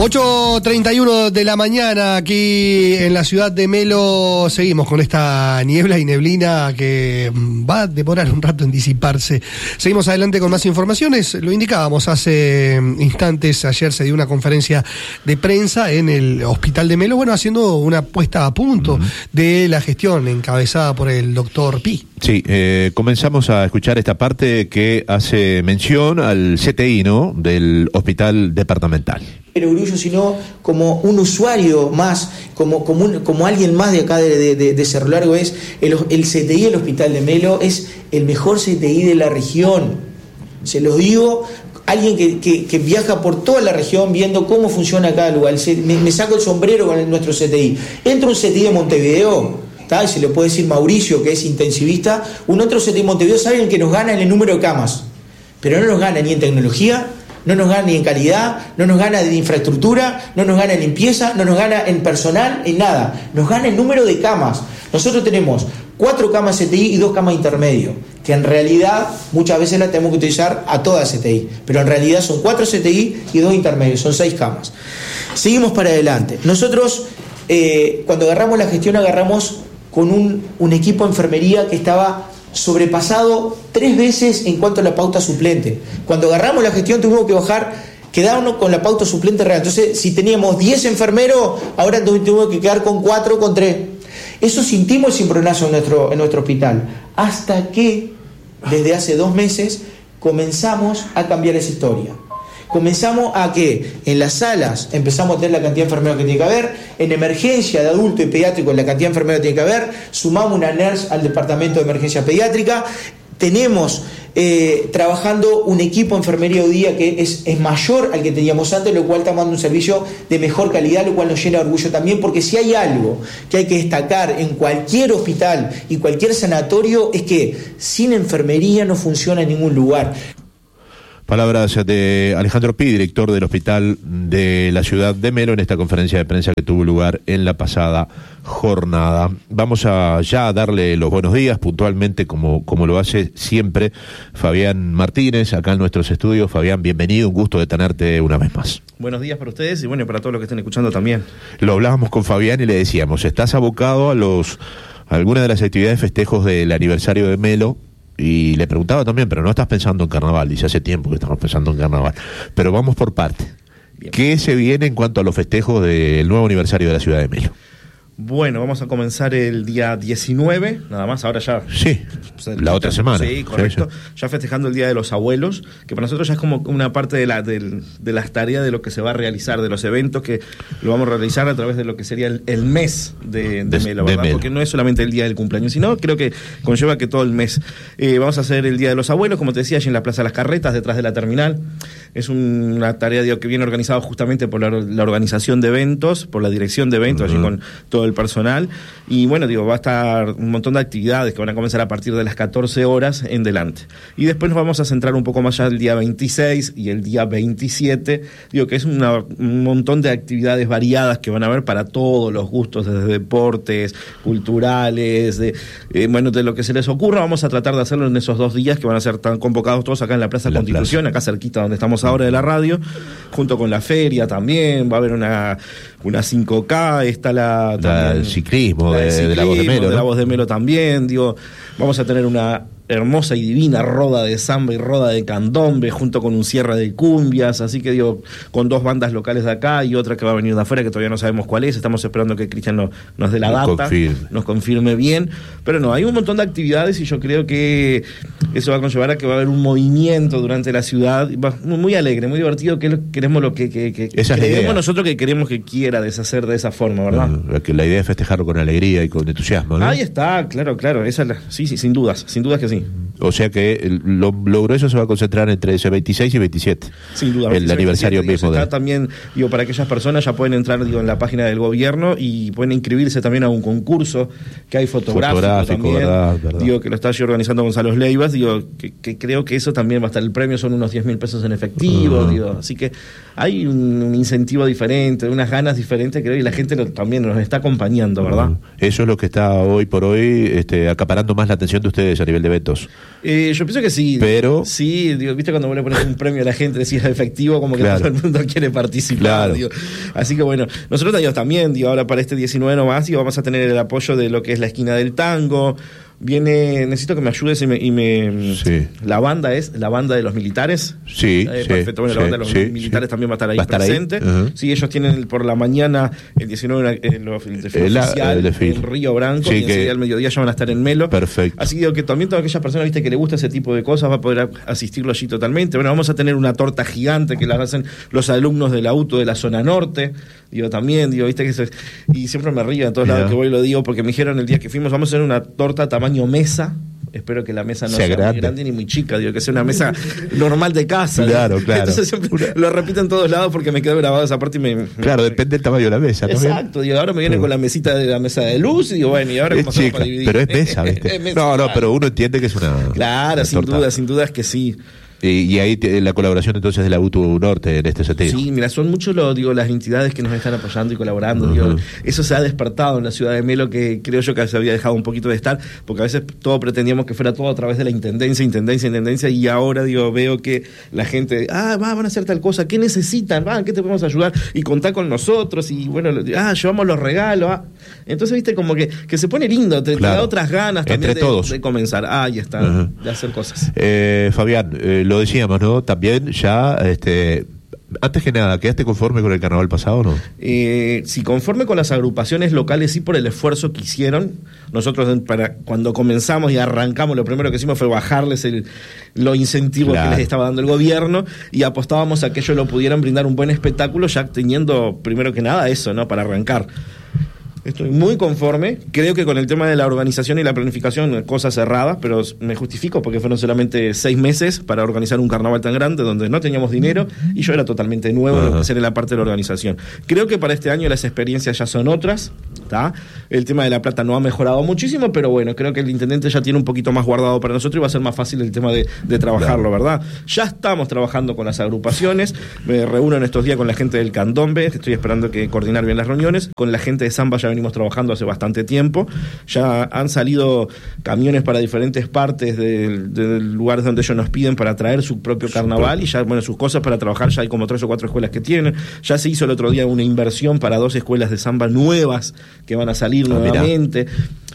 8:31 de la mañana aquí en la ciudad de Melo. Seguimos con esta niebla y neblina que va a demorar un rato en disiparse. Seguimos adelante con más informaciones. Lo indicábamos hace instantes. Ayer se dio una conferencia de prensa en el hospital de Melo, haciendo una puesta a punto de la gestión encabezada por el doctor Pi. Sí, comenzamos a escuchar esta parte que hace mención al CTI, ¿no?, del hospital departamental. Pero Grullo, sino como un usuario más, como alguien más de acá de Cerro Largo. Es el CTI del Hospital de Melo es el mejor CTI de la región. Se los digo, alguien que viaja por toda la región viendo cómo funciona cada lugar. Me saco el sombrero con nuestro CTI. Entra un CTI de Montevideo, y se le puede decir Mauricio, que es intensivista, un otro CTI de Montevideo, saben que nos gana en el número de camas, pero no nos gana ni en tecnología, no nos gana ni en calidad, no nos gana en infraestructura, no nos gana en limpieza, no nos gana en personal, en nada. Nos gana el número de camas. Nosotros tenemos 4 camas CTI y 2 camas intermedio, que en realidad muchas veces las tenemos que utilizar a toda CTI, pero en realidad son 4 CTI y 2 intermedios, son 6 camas. Seguimos para adelante. Nosotros, cuando agarramos la gestión, agarramos con un equipo de enfermería que estaba sobrepasado 3 veces en cuanto a la pauta suplente. Cuando agarramos la gestión tuvimos que bajar, quedarnos con la pauta suplente real. Entonces, si teníamos 10 enfermeros, ahora tuvimos que quedar con 4, con 3. Eso sentimos el cimbronazo en nuestro hospital. Hasta que, desde hace 2 meses, comenzamos a cambiar esa historia. Comenzamos a que en las salas empezamos a tener la cantidad de enfermeros que tiene que haber, en emergencia de adulto y pediátrico la cantidad de enfermeros que tiene que haber, sumamos una nurse al departamento de emergencia pediátrica, tenemos trabajando un equipo de enfermería hoy día que es mayor al que teníamos antes, lo cual estamos dando un servicio de mejor calidad, lo cual nos llena de orgullo también, porque si hay algo que hay que destacar en cualquier hospital y cualquier sanatorio es que sin enfermería no funciona en ningún lugar. Palabras de Alejandro Pi, director del hospital de la ciudad de Melo, en esta conferencia de prensa que tuvo lugar en la pasada jornada. Vamos a ya darle los buenos días puntualmente, como lo hace siempre Fabián Martínez, acá en nuestros estudios. Fabián, bienvenido, un gusto de tenerte una vez más. Buenos días para ustedes y para todos los que estén escuchando también. Lo hablábamos con Fabián y le decíamos, estás abocado a algunas de las actividades festejos del aniversario de Melo. Y le preguntaba también, pero no estás pensando en carnaval. Dice, hace tiempo que estamos pensando en carnaval. Pero vamos por parte. Bien. ¿Qué se viene en cuanto a los festejos del nuevo aniversario de la ciudad de Melo? Bueno, vamos a comenzar el día 19, nada más, ahora ya. Sí, la otra semana. Sí, correcto. Sí. Ya festejando el Día de los Abuelos, que para nosotros ya es como una parte de las tareas de lo que se va a realizar, de los eventos que lo vamos a realizar a través de lo que sería el mes de Melo, ¿verdad? Porque no es solamente el día del cumpleaños, sino creo que conlleva que todo el mes. Vamos a hacer el Día de los Abuelos, como te decía, allí en la Plaza de las Carretas, detrás de la terminal. Es una tarea, que viene organizada justamente por la organización de eventos, por la dirección de eventos, allí con todo el personal, y va a estar un montón de actividades que van a comenzar a partir de las 14 horas en delante. Y después nos vamos a centrar un poco más ya el día 26 y el día 27, que es un montón de actividades variadas que van a haber para todos los gustos, desde deportes, culturales, de lo que se les ocurra. Vamos a tratar de hacerlo en esos 2 días que van a ser tan convocados todos acá en la Plaza Constitución, acá cerquita donde estamos ahora de la radio, junto con la feria también. Va a haber una 5K, está el ciclismo de la Voz de Melo, ¿no? De la Voz de Melo también, vamos a tener una hermosa y divina roda de samba y roda de candombe junto con un cierre de cumbias, así que con 2 bandas locales de acá y otra que va a venir de afuera que todavía no sabemos cuál es. Estamos esperando que Cristian nos dé la data, nos confirme bien, pero no, hay un montón de actividades y yo creo que eso va a conllevar a que va a haber un movimiento durante la ciudad muy alegre, muy divertido, que queremos lo que queremos nosotros, que queremos que quiera deshacer de esa forma, ¿verdad? Que la idea es festejarlo con alegría y con entusiasmo, ¿no? Ahí está, claro, esa sí, sin dudas que sí. O sea que lo grueso se va a concentrar entre ese 26 y 27. Sin duda. El aniversario mismo. Está también, para aquellas personas ya pueden entrar en la página del gobierno y pueden inscribirse también a un concurso que hay fotográfico también. Verdad. Que lo está organizando Gonzalo Leivas. Que creo que eso también va a estar. El premio son unos 10.000 pesos en efectivo. Así que hay un incentivo diferente, unas ganas diferentes, creo, y la gente también nos está acompañando, ¿verdad? Eso es lo que está hoy por hoy acaparando más la atención de ustedes a nivel de eventos. Yo pienso que sí. Pero... Sí, digo, viste cuando vos le pones un premio a la gente, decís efectivo, como que todo el mundo quiere participar. Digo. Así que bueno, nosotros también, digo, ahora para este 19 nomás, digo, vamos a tener el apoyo de lo que es la esquina del tango. Necesito que me ayudes sí. La banda es la banda de los militares. Sí, perfecto. Bueno, la banda de los militares también va a estar ahí presente. Uh-huh. Sí, ellos tienen por la mañana el 19 el oficial en Río Branco, y enseguida al mediodía ya van a estar en Melo. Perfecto. Así que también todas aquellas personas, viste, que le gusta ese tipo de cosas, va a poder asistirlo allí totalmente. Bueno, vamos a tener una torta gigante que la hacen los alumnos del auto de la zona norte. Viste que y siempre me río en todos lados que voy y lo digo, porque me dijeron el día que fuimos, vamos a hacer una torta tamaño mesa. Espero que la mesa no sea muy grande ni muy chica, que sea una mesa normal de casa. Claro. Entonces siempre lo repito en todos lados porque me quedo grabado esa parte Claro, depende del tamaño de la mesa. Exacto, ahora me viene con la mesita de la mesa de luz y digo, bueno, y ahora es cómo hacemos chica, para dividir. pero es mesa, ¿viste? No, pero uno entiende que es una... Claro, una sin duda es que sí. Y ahí la colaboración entonces de la UTU Norte en este sentido. Sí, mira, son muchos las entidades que nos están apoyando y colaborando. Uh-huh. Eso se ha despertado en la ciudad de Melo, que creo yo que se había dejado un poquito de estar, porque a veces todo pretendíamos que fuera todo a través de la intendencia, y ahora veo que la gente, van a hacer tal cosa, ¿qué necesitan? ¿Qué te podemos ayudar? Y contar con nosotros, y bueno, llevamos los regalos. Entonces, viste, como que se pone lindo, te da otras ganas también de comenzar. Ahí está, uh-huh, de hacer cosas. Fabián, lo decíamos, ¿no? También ya, antes que nada, ¿quedaste conforme con el carnaval pasado o no? Sí, conforme con las agrupaciones locales, sí, por el esfuerzo que hicieron. Nosotros, cuando comenzamos y arrancamos, lo primero que hicimos fue bajarles los incentivos que les estaba dando el gobierno, y apostábamos a que ellos lo pudieran brindar un buen espectáculo, ya teniendo, primero que nada, eso, ¿no? Para arrancar. Estoy muy conforme, creo que con el tema de la organización y la planificación, cosas cerradas, pero me justifico porque fueron solamente 6 meses para organizar un carnaval tan grande donde no teníamos dinero y yo era totalmente nuevo en lo que sería la parte de la organización. Creo que para este año las experiencias ya son otras, ¿tá? El tema de la plata no ha mejorado muchísimo, pero bueno, creo que el intendente ya tiene un poquito más guardado para nosotros y va a ser más fácil el tema de trabajarlo, ¿verdad? Ya estamos trabajando con las agrupaciones, me reúno en estos días con la gente del Candombe, estoy esperando que coordinar bien las reuniones, con la gente de Samba ya venimos trabajando hace bastante tiempo, ya han salido camiones para diferentes partes de lugares donde ellos nos piden para traer su propio carnaval y ya, bueno, sus cosas para trabajar, ya hay como 3 o 4 escuelas que tienen, ya se hizo el otro día una inversión para 2 escuelas de samba nuevas que van a salir nuevamente.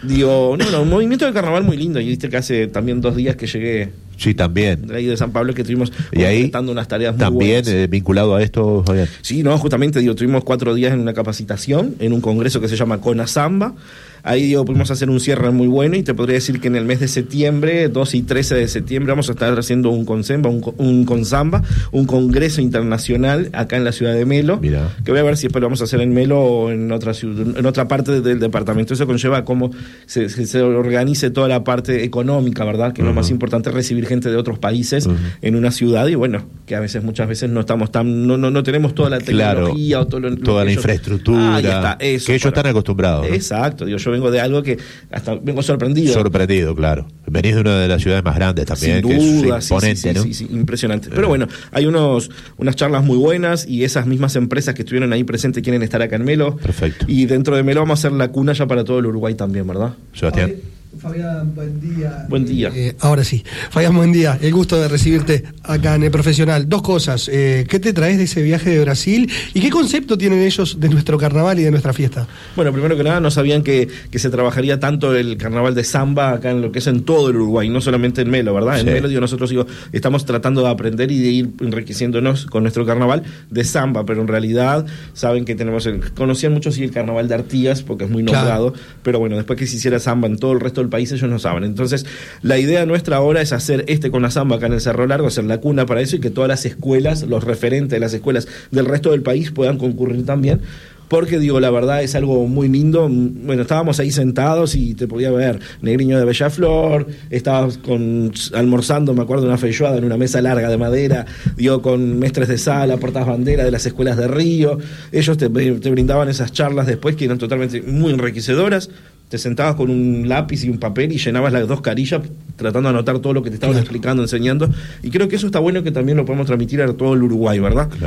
Un movimiento de carnaval muy lindo, y viste que hace también 2 días que llegué. Sí, también. De ahí de San Pablo, que estuvimos completando unas tareas muy también buenas. Vinculado a esto, Fabián. Sí, justamente, tuvimos 4 días en una capacitación, en un congreso que se llama Cona Samba. Ahí pudimos hacer un cierre muy bueno, y te podría decir que en el mes de septiembre, 12 y 13 de septiembre, vamos a estar haciendo un Consamba, un Consamba, un congreso internacional acá en la ciudad de Melo. Mirá. Que voy a ver si después lo vamos a hacer en Melo o en otra ciudad, en otra parte del departamento. Eso conlleva cómo se organice toda la parte económica, ¿verdad? Que es lo más importante, recibir gente de otros países en una ciudad, y bueno, que muchas veces no estamos no tenemos toda la tecnología, o toda la infraestructura, ahí está, eso, que ellos están acostumbrados, ¿no? Exacto, yo vengo de algo que hasta vengo sorprendido, claro. Venís de una de las ciudades más grandes también, sin duda, que es imponente, ¿no? Sí, impresionante. Pero bueno, hay unas charlas muy buenas, y esas mismas empresas que estuvieron ahí presentes quieren estar acá en Melo. Perfecto. Y dentro de Melo vamos a hacer la cuna ya para todo el Uruguay también, ¿verdad? Sebastián. Fabián, buen día. Buen día. Ahora sí, Fabián, buen día. El gusto de recibirte acá en El Profesional. 2 cosas. ¿Qué te traes de ese viaje de Brasil? ¿Y qué concepto tienen ellos de nuestro carnaval y de nuestra fiesta? Bueno, primero que nada, no sabían que se trabajaría tanto el carnaval de samba acá en lo que es en todo el Uruguay, no solamente en Melo, ¿verdad? Sí. En Melo, nosotros estamos tratando de aprender y de ir enriqueciéndonos con nuestro carnaval de samba, pero en realidad saben que conocían mucho el carnaval de Artigas, porque es muy nombrado, pero bueno, después que se hiciera samba en todo el resto del país, ellos no saben. Entonces, la idea nuestra ahora es hacer con la samba acá en el Cerro Largo, hacer la cuna para eso, y que todas las escuelas, los referentes de las escuelas del resto del país puedan concurrir también, porque la verdad es algo muy lindo. Bueno, estábamos ahí sentados y te podía ver Negriño de Bellaflor, estabas almorzando, me acuerdo, una feijoada en una mesa larga de madera, con mestres de sala, portas bandera de las escuelas de Río. Ellos te brindaban esas charlas después que eran totalmente muy enriquecedoras. Te sentabas con un lápiz y un papel y llenabas las 2 carillas tratando de anotar todo lo que te estaban explicando, enseñando. Y creo que eso está bueno, que también lo podemos transmitir a todo el Uruguay, ¿verdad? Claro.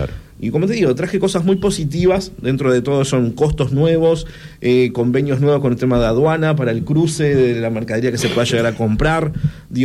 Y como te digo, traje cosas muy positivas, dentro de todo son costos nuevos, convenios nuevos con el tema de aduana para el cruce de la mercadería que se pueda llegar a comprar,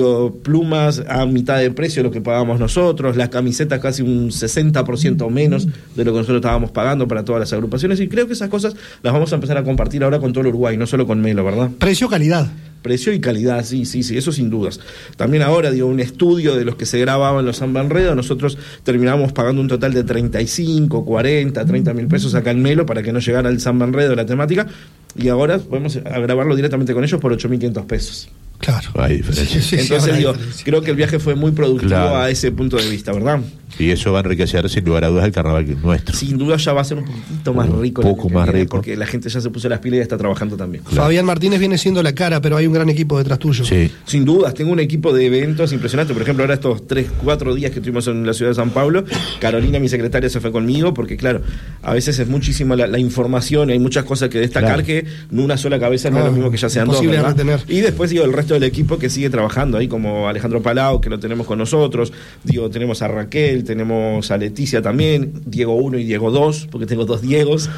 plumas a mitad de precio de lo que pagamos nosotros, las camisetas casi un 60% menos de lo que nosotros estábamos pagando para todas las agrupaciones, y creo que esas cosas las vamos a empezar a compartir ahora con todo el Uruguay, no solo con Melo, ¿verdad? Precio-calidad. Precio y calidad, sí, eso sin dudas. También ahora, un estudio de los que se grababan los Samba Enredo, nosotros terminamos pagando un total de 35, 40, 30 mil pesos acá en Melo para que no llegara el Samba Enredo la temática, y ahora podemos grabarlo directamente con ellos por 8.500 pesos. Claro. Hay diferencia. Sí, Entonces, creo que el viaje fue muy productivo, claro, a ese punto de vista, ¿verdad? Y eso va a enriquecer sin lugar a dudas el carnaval nuestro. Sin duda ya va a ser un poquito más rico. Un poco más rico. Porque la gente ya se puso las pilas y está trabajando también. Claro. Fabián Martínez viene siendo la cara, pero hay un gran equipo detrás tuyo. Sí. Sin dudas, tengo un equipo de eventos impresionante. Por ejemplo, ahora estos 3, 4 días que estuvimos en la ciudad de San Pablo, Carolina, mi secretaria, se fue conmigo, porque claro, a veces es muchísima la información, hay muchas cosas que destacar, claro, que en una sola cabeza no es lo mismo que ya sean dos, ¿verdad? Y después el resto del equipo que sigue trabajando ahí, como Alejandro Palau, que lo tenemos con nosotros, tenemos a Raquel, tenemos a Leticia también, Diego 1 y Diego 2, porque tengo 2 Diegos,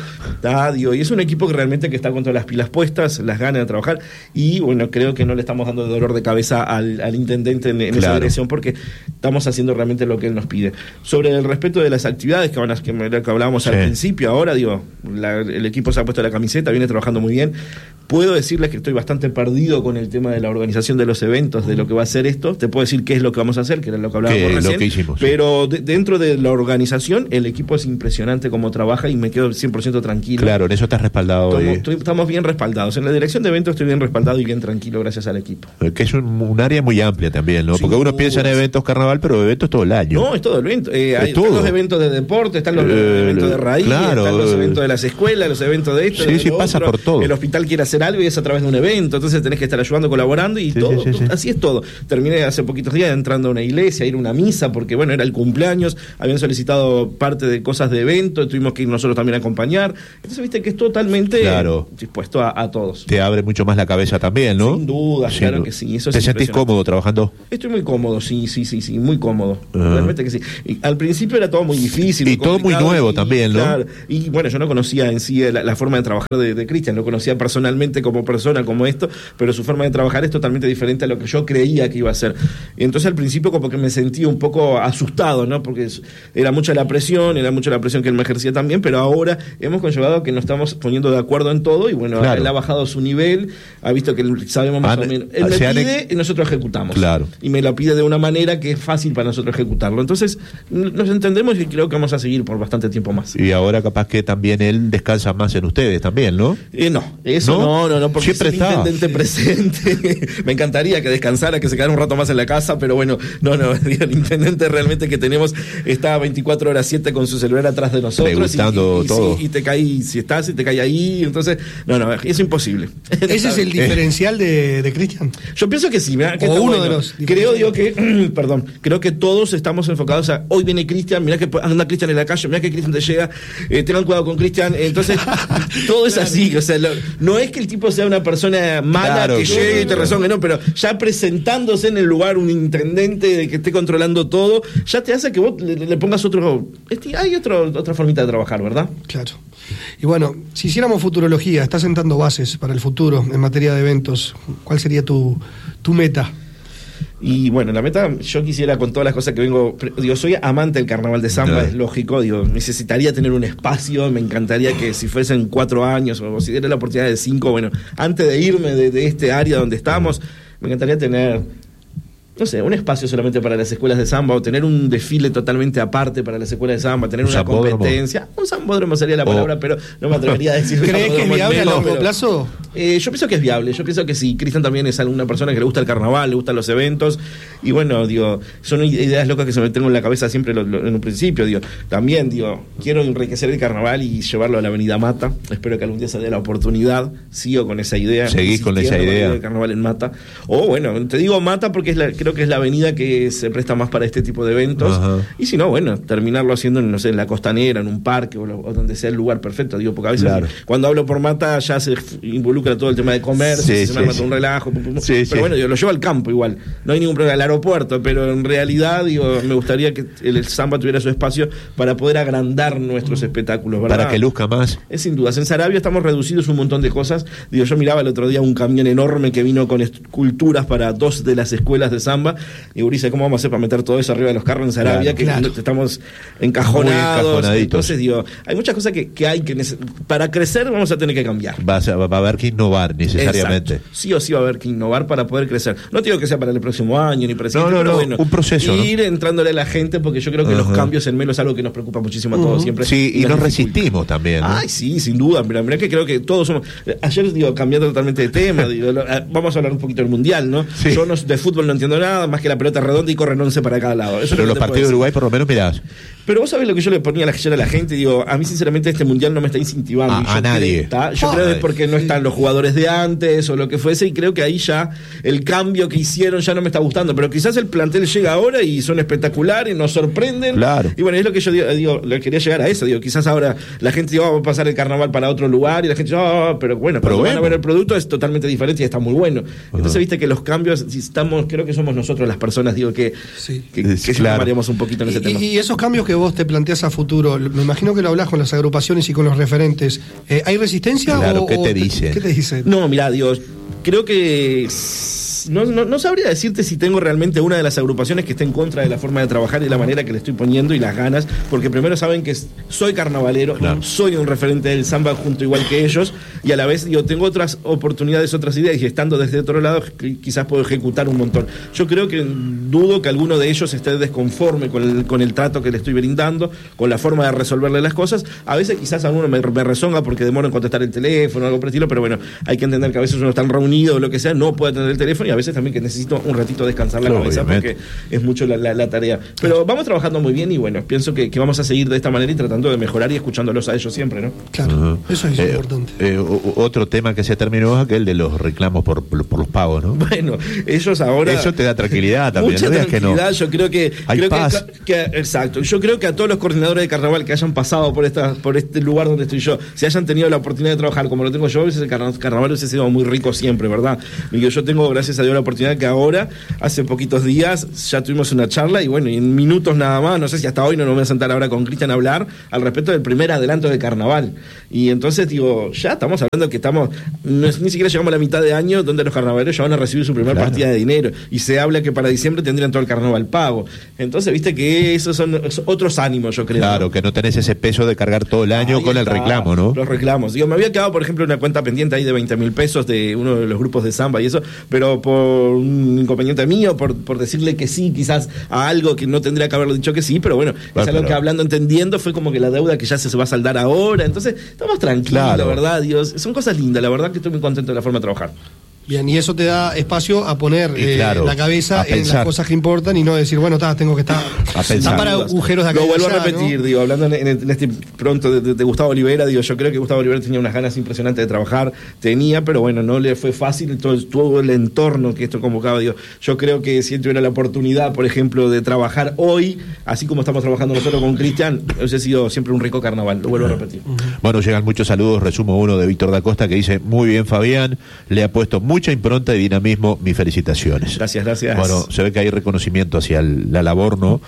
y es un equipo que realmente que está con todas las pilas puestas, las ganas de trabajar, y bueno, creo que no le estamos dando dolor de cabeza al intendente en esa dirección, porque estamos haciendo realmente lo que él nos pide. Sobre el respeto de las actividades que hablábamos al principio, ahora el equipo se ha puesto la camiseta, viene trabajando muy bien. Puedo decirles que estoy bastante perdido con el tema de la organización de los eventos, de lo que va a ser esto. Te puedo decir qué es lo que vamos a hacer, que era lo que hablábamos recién. Lo que hicimos, pero dentro de la organización, el equipo es impresionante cómo trabaja y me quedo 100% tranquilo. Claro, en eso estás respaldado. Estamos bien respaldados. En la dirección de eventos estoy bien respaldado y bien tranquilo gracias al equipo. Que es un área muy amplia también, ¿no? Porque uno piensa en eventos carnaval, pero eventos todo el año. No, es todo el evento. Están los eventos de deporte, están los eventos de raíz, claro, están los eventos de las escuelas, los eventos de esto, sí, pasa por todo. El hospital quiere hacer algo y es a través de un evento, entonces tenés que estar ayudando, colaborando y todo. Sí. Así es todo. Terminé hace poquitos días entrando a una iglesia, a ir a una misa, porque bueno, era el cumpleaños, habían solicitado parte de cosas de evento, tuvimos que ir nosotros también a acompañar. Entonces viste que es totalmente dispuesto a todos. Te abre mucho más la cabeza también, ¿no? Sin duda, claro que sí. Eso ¿Te sentís cómodo trabajando? Estoy muy cómodo, sí, muy cómodo. Realmente que sí. Y al principio era todo muy difícil. Y todo muy nuevo también, ¿no? Claro. Y bueno, yo no conocía en sí la forma de trabajar de Cristian, lo conocía personalmente como persona, como esto, pero su forma de trabajar es totalmente diferente a lo que yo creía que iba a ser. Y entonces al principio como que me sentí un poco asustado, ¿no? Porque era mucha la presión que él me ejercía también, pero ahora hemos conllevado que nos estamos poniendo de acuerdo en todo y bueno, él ha bajado su nivel, ha visto que sabemos más o menos. Él me pide y nosotros ejecutamos. Claro. Y me lo pide de una manera que es fácil para nosotros ejecutarlo. Entonces nos entendemos y creo que vamos a seguir por bastante tiempo más. Y ahora capaz que también él descansa más en ustedes también, ¿no? No, porque siempre es el intendente presente. Me encantaría que descansara, que se quedara un rato más en la casa, pero bueno, el intendente realmente que tenemos está 24/7 con su celular atrás de nosotros. Preguntando todo. Y te cae, si estás, y te cae ahí. Entonces, es imposible. ¿Ese es el diferencial de Cristian? Yo pienso que sí. Que o uno de los. Creo que todos estamos enfocados a hoy viene Cristian, mirá que anda Cristian en la calle, mirá que Cristian te llega, tengan cuidado con Cristian. Entonces, todo es así. O sea, no es que el tipo sea una persona mala que llegue y te rezongue, no, pero ya presentándose en el lugar un intendente que esté controlando todo, ya te hace que vos le pongas hay otra formita de trabajar, ¿verdad? Claro. Y bueno, si hiciéramos futurología, estás sentando bases para el futuro en materia de eventos, ¿cuál sería tu meta? Y bueno, la meta, yo quisiera con todas las cosas que vengo, soy amante del carnaval de samba, es lógico, necesitaría tener un espacio, me encantaría que si fuesen 4 años o si diera la oportunidad de 5, bueno, antes de irme de este área donde estamos, me encantaría tener, no sé, un espacio solamente para las escuelas de samba o tener un desfile totalmente aparte para las escuelas de samba, tener una competencia. Un sambódromo sería la palabra, pero no me atrevería a decir. ¿Crees que es viable a largo plazo? Yo pienso que es viable, yo pienso que sí. Cristian también es una persona que le gusta el carnaval, le gustan los eventos y bueno, son ideas locas que se me tengo en la cabeza siempre en un principio, también, quiero enriquecer el carnaval y llevarlo a la Avenida Mata. Espero que algún día se dé la oportunidad, sigo con esa idea. Seguís con esa idea. El carnaval en Mata. O bueno, te digo Mata porque creo creo que es la avenida que se presta más para este tipo de eventos. Ajá. Y si no, bueno, terminarlo haciendo, no sé, en la Costanera, en un parque o donde sea el lugar perfecto, digo, porque a veces cuando hablo por Mata ya se involucra todo el tema de comercio, se me mata un relajo, pero bueno, yo lo llevo al campo igual, no hay ningún problema, al aeropuerto, pero en realidad, digo, me gustaría que el samba tuviera su espacio para poder agrandar nuestros espectáculos, ¿verdad? Para que luzca más. Es sin dudas. En Sarabia estamos reducidos un montón de cosas. Digo, yo miraba el otro día un camión enorme que vino con esculturas para 2 de las escuelas de samba. Y Ulises, ¿cómo vamos a hacer para meter todo eso arriba de los carros en Sarabia? Claro. Que estamos encajonados. Entonces, digo, hay muchas cosas que hay que para crecer vamos a tener que cambiar. Va a haber que innovar necesariamente. Exacto. Sí o sí va a haber que innovar para poder crecer. No digo que sea para el próximo año ni para el siguiente, pero bueno, un proceso, ir entrándole a la gente, porque yo creo que los cambios en Melo es algo que nos preocupa muchísimo a todos siempre. Sí, y nos resistimos también, ¿no? Ay, sí, sin duda. Mirá que creo que todos somos. Ayer, digo, cambiando totalmente de tema, digo, vamos a hablar un poquito del Mundial, ¿no? Sí. Yo de fútbol no entiendo nada, más que la pelota redonda y corren 11 para cada lado. Eso pero los partidos de Uruguay, por lo menos, mirás. Pero vos sabés lo que yo le ponía ayer a la gente, digo, a mí sinceramente este Mundial no me está incentivando. A nadie. Yo creo que es porque no están los jugadores de antes o lo que fuese, y creo que ahí ya el cambio que hicieron ya no me está gustando, pero quizás el plantel llega ahora y son espectaculares, nos sorprenden. Claro. Y bueno, es lo que yo digo, quería llegar a eso, digo, quizás ahora la gente dice, vamos a pasar el carnaval para otro lugar, y la gente dice, pero bueno, cuando van a ver el producto es totalmente diferente y está muy bueno. Entonces, viste que los cambios, si estamos, creo que somos nosotros las personas, digo, que llamaríamos un poquito en ese tema. Y esos cambios que vos te planteás a futuro, me imagino que lo hablás con las agrupaciones y con los referentes. ¿Hay resistencia? Claro, ¿qué te dicen? ¿Qué te dicen? No, mirá, Dios, creo que no sabría decirte si tengo realmente una de las agrupaciones que esté en contra de la forma de trabajar y la manera que le estoy poniendo y las ganas, porque primero saben que soy carnavalero, soy un referente del samba junto igual que ellos, y a la vez tengo otras oportunidades, otras ideas, y estando desde otro lado quizás puedo ejecutar un montón. Yo creo que dudo que alguno de ellos esté desconforme con el trato que le estoy brindando, con la forma de resolverle las cosas. A veces quizás alguno me rezonga porque demoro en contestar el teléfono o algo por el estilo, pero bueno, hay que entender que a veces uno está reunido o lo que sea, no puede atender el teléfono, y a veces también que necesito un ratito descansar la cabeza, porque es mucho la tarea. Pero vamos trabajando muy bien y bueno, pienso que vamos a seguir de esta manera y tratando de mejorar y escuchándolos a ellos siempre, ¿no? Claro, eso es importante. Otro tema que se terminó es aquel de los reclamos por los pagos, ¿no? Bueno, ellos ahora... Eso te da tranquilidad también. Mucha tranquilidad, yo creo que... Hay paz. Exacto, yo creo que a todos los coordinadores de carnaval que hayan pasado por este lugar donde estoy yo, si hayan tenido la oportunidad de trabajar como lo tengo yo, a veces el carnaval hubiese sido muy rico siempre, ¿verdad? Y yo tengo, gracias a Dios, la oportunidad que ahora, hace poquitos días, ya tuvimos una charla y bueno, y en minutos nada más, no sé si hasta hoy no nos voy a sentar ahora con Cristian a hablar al respecto del primer adelanto de carnaval. Y entonces digo, ya estamos hablando que ni siquiera llegamos a la mitad de año donde los carnavaleros ya van a recibir su primera partida de dinero, y se habla que para diciembre tendrían todo el carnaval pago. Entonces, viste que esos son otros ánimos, yo creo. Claro, ¿no? Que no tenés ese peso de cargar todo el año con el reclamo, ¿no? Los reclamos. Digo, me había quedado, por ejemplo, una cuenta pendiente ahí de 20.000 pesos de uno de los grupos de samba y eso, pero por un inconveniente mío, por decirle que sí, quizás a algo que no tendría que haberlo dicho que sí, pero bueno, es algo que hablando, entendiendo, fue como que la deuda que ya se va a saldar ahora. Entonces, estamos tranquilos, la verdad, Dios. Son cosas lindas, la verdad que estoy muy contento de la forma de trabajar. Bien, y eso te da espacio a poner la cabeza en las cosas que importan y no decir, bueno, tengo que estar a tapar agujeros de acá. Lo vuelvo a repetir, ¿no? Digo, hablando en este pronto de Gustavo Olivera, digo, yo creo que Gustavo Olivera tenía unas ganas impresionantes de trabajar, pero bueno, no le fue fácil todo el entorno que esto convocaba. Digo, yo creo que si él tuviera la oportunidad, por ejemplo, de trabajar hoy, así como estamos trabajando nosotros con Cristian, hubiese sido siempre un rico carnaval, lo vuelvo a repetir. Bueno, llegan muchos saludos, resumo uno de Víctor da Costa que dice, muy bien Fabián, le ha puesto mucha impronta y dinamismo, mis felicitaciones. Gracias. Bueno, se ve que hay reconocimiento hacia la labor, ¿no?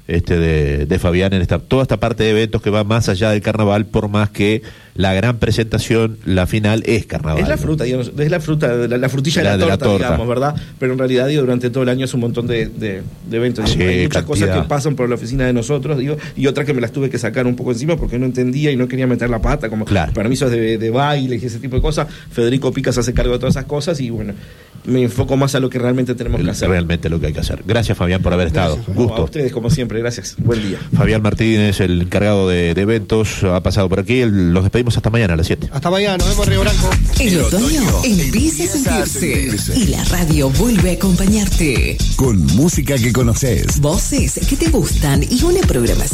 De Fabián en toda esta parte de eventos que va más allá del carnaval, por más que la gran presentación, la final, es carnaval. Es la fruta, digamos, es la fruta, la frutilla de la torta, digamos, ¿verdad? Pero en realidad, digo, durante todo el año es un montón de eventos. Sí, hay muchas cosas que pasan por la oficina de nosotros, digo, y otras que me las tuve que sacar un poco encima porque no entendía y no quería meter la pata, como permisos de baile y ese tipo de cosas. Federico Picas hace cargo de todas esas cosas y bueno, me enfoco más a lo que realmente tenemos que hacer. Realmente lo que hay que hacer. Gracias, Fabián, por haber estado. Gusto. A ustedes, como siempre, gracias. Buen día. Fabián Martínez, el encargado de eventos, ha pasado por aquí. Los despedimos hasta mañana a las 7. Hasta mañana, nos vemos en Río Branco. El otoño empieza a sentirse y la radio vuelve a acompañarte. Con música que conoces, voces que te gustan y una programación